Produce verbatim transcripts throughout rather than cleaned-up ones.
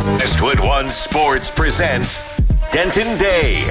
Westwood One Sports presents Denton Day.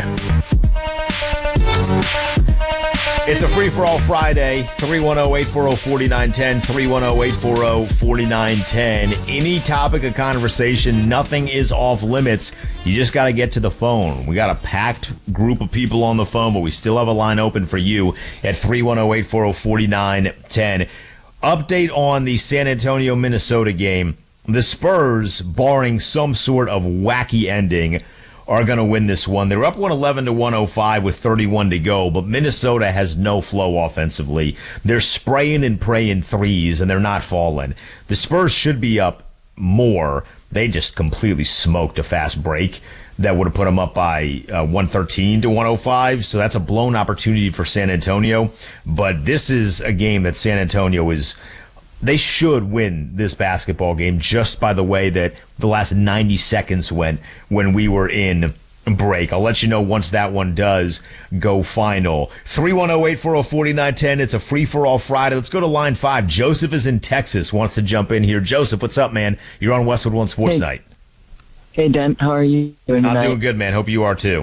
It's a free-for-all Friday. three one zero, eight four zero, four nine one zero, three one zero, eight four zero, four nine one zero. Any topic of conversation, nothing is off limits. You just got to get to the phone. We got a packed group of people on the phone, but we still have a line open for you at three one zero, eight four zero, four nine one zero. Update on the San Antonio, Minnesota game. The Spurs, barring some sort of wacky ending, are going to win this one. They're up one eleven to one oh five with thirty-one to go, but Minnesota has no flow offensively. They're spraying and praying threes, and they're not falling. The Spurs should be up more. They just completely smoked a fast break that would have put them up by uh, one thirteen to one oh five, so that's a blown opportunity for San Antonio. But this is a game that San Antonio is... They should win this basketball game just by the way that the last ninety seconds went when we were in break. I'll let you know once that one does go final. three one zero, eight four zero, four nine one zero. It's a free-for-all Friday. Let's go to line five. Joseph is in Texas, wants to jump in here. Joseph, what's up, man? You're on Westwood One Sports hey. Night. Hey, Dent. How are you doing tonight? I'm doing good, man. Hope you are, too.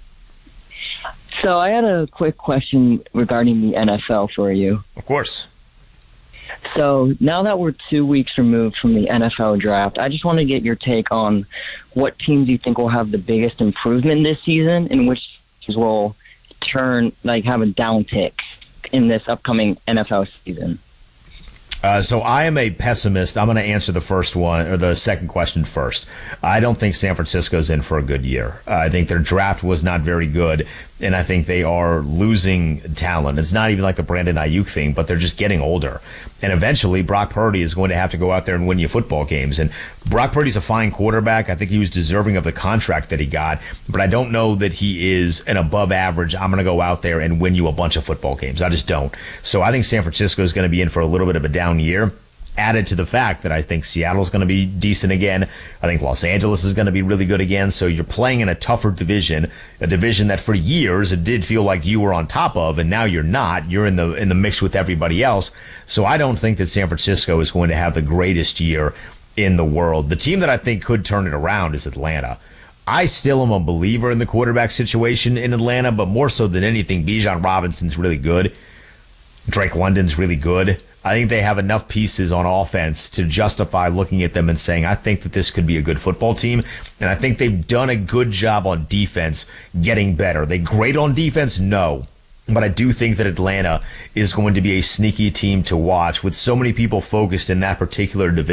So I had a quick question regarding the N F L for you. Of course. So now that we're two weeks removed from the N F L draft, I just want to get your take on what teams you think will have the biggest improvement this season and which will turn, like, have a downtick in this upcoming N F L season. Uh, so I am a pessimist. I'm going to answer the first one or the second question first. I don't think San Francisco's in for a good year. Uh, I think their draft was not very good, and I think they are losing talent. It's not even like the Brandon Ayuk thing, but they're just getting older. And eventually, Brock Purdy is going to have to go out there and win you football games. And Brock Purdy's a fine quarterback. I think he was deserving of the contract that he got, but I don't know that he is an above average, I'm going to go out there and win you a bunch of football games. I just don't. So I think San Francisco is going to be in for a little bit of a down year. Added to the fact that I think Seattle's going to be decent again. I think Los Angeles is going to be really good again. So you're playing in a tougher division, a division that for years it did feel like you were on top of, and now you're not. You're in the in the mix with everybody else. So I don't think that San Francisco is going to have the greatest year in the world. The team that I think could turn it around is Atlanta. I still am a believer in the quarterback situation in Atlanta, but more so than anything, Bijan Robinson's really good. Drake London's really good. I think they have enough pieces on offense to justify looking at them and saying, I think that this could be a good football team. And I think they've done a good job on defense getting better. Are they great on defense? No. But I do think that Atlanta is going to be a sneaky team to watch with so many people focused in that particular division.